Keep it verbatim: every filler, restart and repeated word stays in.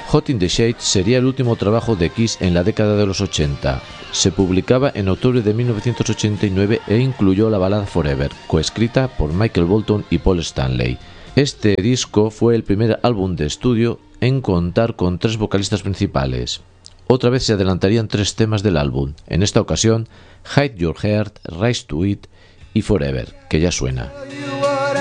Hot in the Shade sería el último trabajo de Kiss en la década de los ochenta. Se publicaba en octubre de mil novecientos ochenta y nueve e incluyó la balada Forever, coescrita por Michael Bolton y Paul Stanley. Este disco fue el primer álbum de estudio en contar con tres vocalistas principales. Otra vez se adelantarían tres temas del álbum, en esta ocasión Hide Your Heart, Rise to It y Forever, que ya suena.